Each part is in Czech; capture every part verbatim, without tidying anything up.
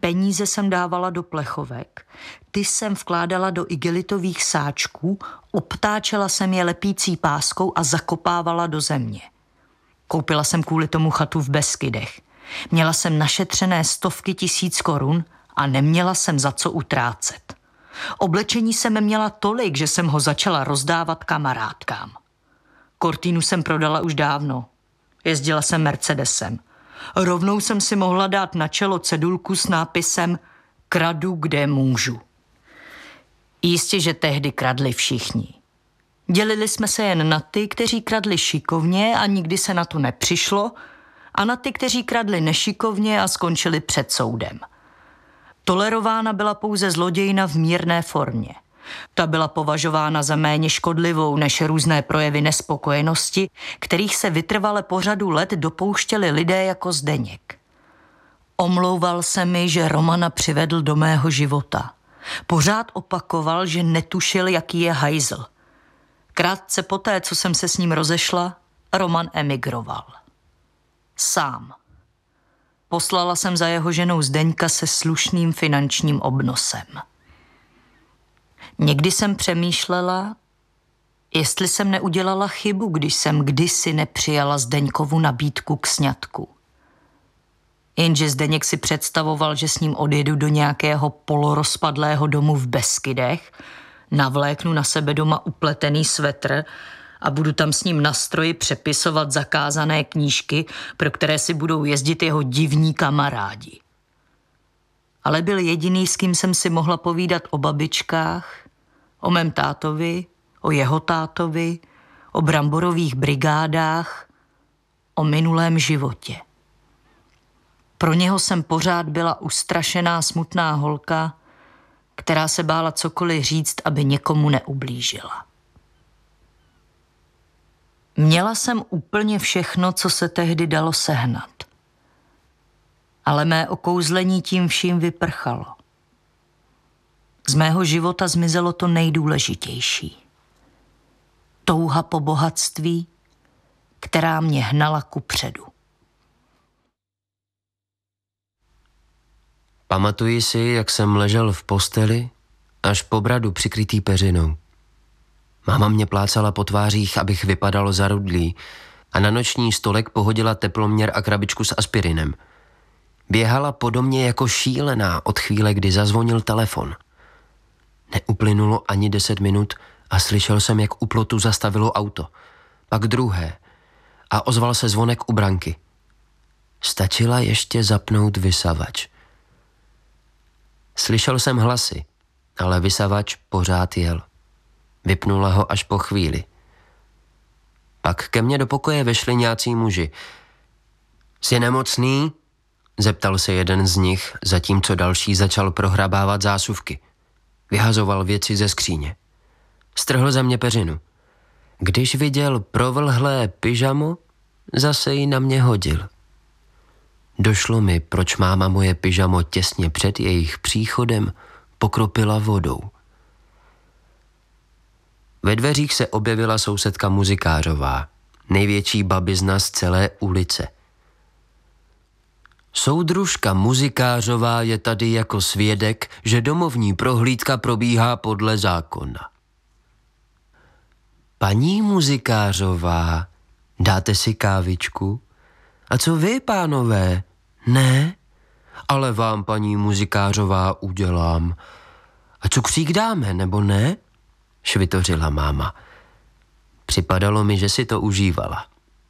Peníze jsem dávala do plechovek, ty jsem vkládala do igelitových sáčků, obtáčela jsem je lepící páskou a zakopávala do země. Koupila jsem kvůli tomu chatu v Beskydech. Měla jsem našetřené stovky tisíc korun a neměla jsem za co utrácet. Oblečení jsem měla tolik, že jsem ho začala rozdávat kamarádkám. Cortinu jsem prodala už dávno. Jezdila jsem Mercedesem. Rovnou jsem si mohla dát na čelo cedulku s nápisem Kradu, kde můžu. Jistě, že tehdy kradli všichni. Dělili jsme se jen na ty, kteří kradli šikovně a nikdy se na to nepřišlo, a na ty, kteří kradli nešikovně a skončili před soudem. Tolerována byla pouze zlodějina v mírné formě. Ta byla považována za méně škodlivou než různé projevy nespokojenosti, kterých se vytrvale po řadu let dopouštěli lidé jako Zdeněk. Omlouval se mi, že Romana přivedl do mého života. Pořád opakoval, že netušil, jaký je hajzl. Krátce poté, co jsem se s ním rozešla, Roman emigroval. Sám. Poslala jsem za jeho ženou Zdeňka se slušným finančním obnosem. Někdy jsem přemýšlela, jestli jsem neudělala chybu, když jsem kdysi nepřijala Zdeňkovu nabídku k sňatku. Jenže Zdeněk si představoval, že s ním odjedu do nějakého polorozpadlého domu v Beskydech, navléknu na sebe doma upletený svetr a budu tam s ním na stroji přepisovat zakázané knížky, pro které si budou jezdit jeho divní kamarádi. Ale byl jediný, s kým jsem si mohla povídat o babičkách, o mém tátovi, o jeho tátovi, o bramborových brigádách, o minulém životě. Pro něho jsem pořád byla ustrašená smutná holka, která se bála cokoliv říct, aby někomu neublížila. Měla jsem úplně všechno, co se tehdy dalo sehnat. Ale mé okouzlení tím vším vyprchalo. Z mého života zmizelo to nejdůležitější. Touha po bohatství, která mě hnala kupředu. Pamatuji si, jak jsem ležel v posteli, až po bradu přikrytý peřinou. Máma mě plácala po tvářích, abych vypadal zarudlý, a na noční stolek pohodila teploměr a krabičku s aspirinem. Běhala po domě jako šílená od chvíle, kdy zazvonil telefon. Neuplynulo ani deset minut a slyšel jsem, jak u plotu zastavilo auto. Pak druhé a ozval se zvonek u branky. Stačila ještě zapnout vysavač. Slyšel jsem hlasy, ale vysavač pořád jel. Vypnula ho až po chvíli. Pak ke mně do pokoje vešli nějací muži. Jsi nemocný? Zeptal se jeden z nich, zatímco další začal prohrabávat zásuvky. Vyhazoval věci ze skříně. Strhl ze mě peřinu. Když viděl provlhlé pyžamo, zase ji na mě hodil. Došlo mi, proč máma moje pyžamo těsně před jejich příchodem pokropila vodou. Ve dveřích se objevila sousedka Muzikářová, největší babizna z celé ulice. Soudružka Muzikářová je tady jako svědek, že domovní prohlídka probíhá podle zákona. Paní Muzikářová, dáte si kávičku? A co vy, pánové? Ne? Ale vám, paní Muzikářová, udělám. A cukřík dáme, nebo ne? Švitořila máma. Připadalo mi, že si to užívala.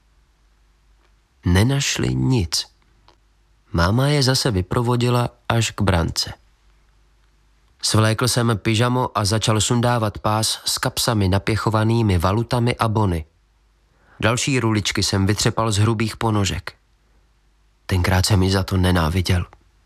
Nenašli nic. Máma je zase vyprovodila až k brance. Svlékl jsem pyžamo a začal sundávat pás s kapsami napěchovanými valutami a bony. Další ruličky jsem vytřepal z hrubých ponožek. Tenkrát jsem ji za to nenáviděl.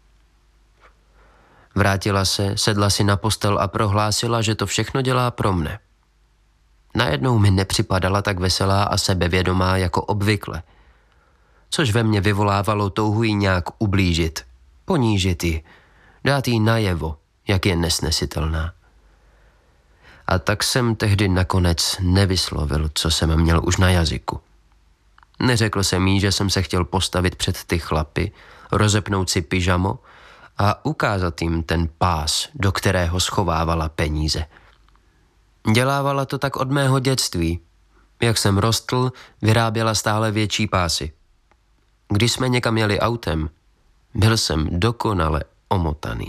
Vrátila se, sedla si na postel a prohlásila, že to všechno dělá pro mne. Najednou mi nepřipadala tak veselá a sebevědomá jako obvykle, což ve mně vyvolávalo touhu jí nějak ublížit, ponížit ji, dát jí najevo, jak je nesnesitelná. A tak jsem tehdy nakonec nevyslovil, co jsem měl už na jazyku. Neřekl jsem jí, že jsem se chtěl postavit před ty chlapy, rozepnout si pyžamo a ukázat jim ten pás, do kterého schovávala peníze. Dělávala to tak od mého dětství. Jak jsem rostl, vyráběla stále větší pásy. Když jsme někam jeli autem, byl jsem dokonale omotaný.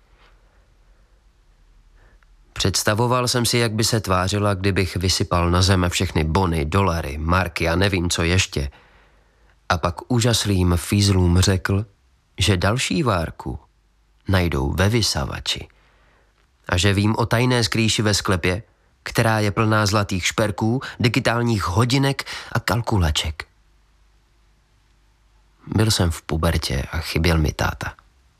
Představoval jsem si, jak by se tvářila, kdybych vysypal na zem všechny bony, dolary, marky a nevím co ještě. A pak úžaslým fízlům řekl, že další várku najdou ve vysavači. A že vím o tajné skrýši ve sklepě, která je plná zlatých šperků, digitálních hodinek a kalkulaček. Byl jsem v pubertě a chyběl mi táta.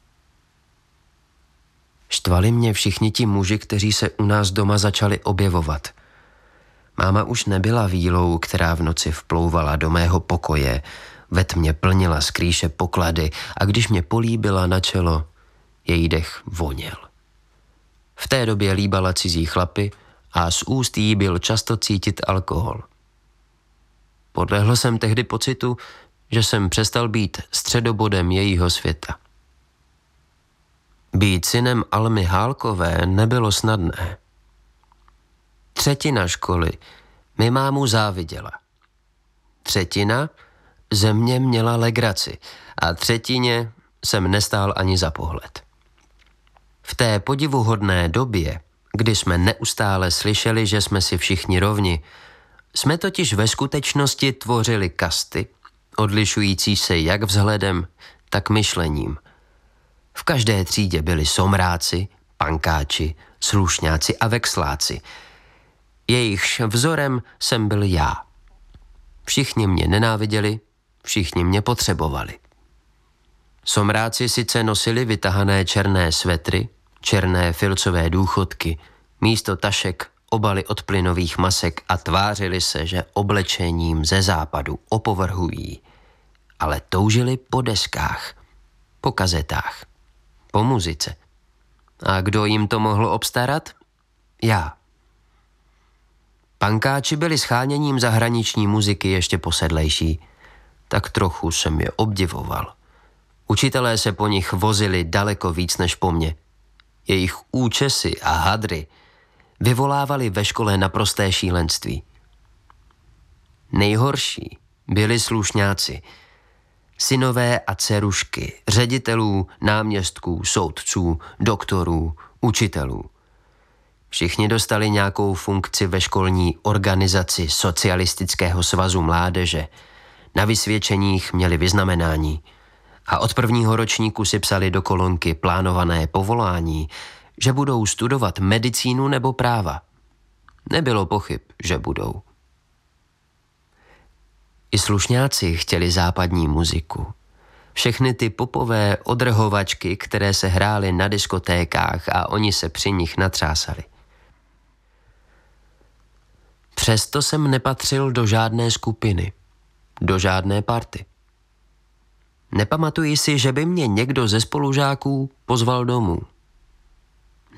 Štvali mě všichni ti muži, kteří se u nás doma začali objevovat. Máma už nebyla vílou, která v noci vplouvala do mého pokoje, ve tmě plnila skrýše poklady a když mě políbila na čelo, její dech voněl. V té době líbala cizí chlapy a z úst jí byl často cítit alkohol. Podlehl jsem tehdy pocitu, že jsem přestal být středobodem jejího světa. Být synem Almy Hálkové nebylo snadné. Třetina školy mi mámu záviděla. Třetina ze mě měla legraci a třetině jsem nestál ani za pohled. V té podivuhodné době, kdy jsme neustále slyšeli, že jsme si všichni rovni, jsme totiž ve skutečnosti tvořili kasty, odlišující se jak vzhledem, tak myšlením. V každé třídě byli somráci, pankáči, slušňáci a vexláci. Jejichž vzorem jsem byl já. Všichni mě nenáviděli, všichni mě potřebovali. Somráci sice nosili vytahané černé svetry, černé filcové důchodky, místo tašek obaly od plynových masek a tvářili se, že oblečením ze západu opovrhují, ale toužili po deskách, po kazetách, po muzice. A kdo jim to mohl obstarat? Já. Pankáči byli scháněním zahraniční muziky ještě posedlejší. Tak trochu jsem je obdivoval. Učitelé se po nich vozili daleko víc než po mně. Jejich účesy a hadry vyvolávali ve škole naprosté šílenství. Nejhorší byli slušňáci, synové a dcerušky, ředitelů, náměstků, soudců, doktorů, učitelů. Všichni dostali nějakou funkci ve školní organizaci Socialistického svazu mládeže. Na vysvědčeních měli vyznamenání a od prvního ročníku si psali do kolonky plánované povolání, že budou studovat medicínu nebo práva. Nebylo pochyb, že budou. I slušňáci chtěli západní muziku. Všechny ty popové odrhovačky, které se hrály na diskotékách a oni se při nich natřásali. Přesto jsem nepatřil do žádné skupiny, do žádné party. Nepamatuji si, že by mě někdo ze spolužáků pozval domů.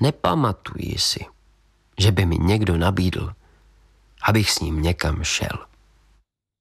Nepamatuji si, že by mi někdo nabídl, abych s ním někam šel.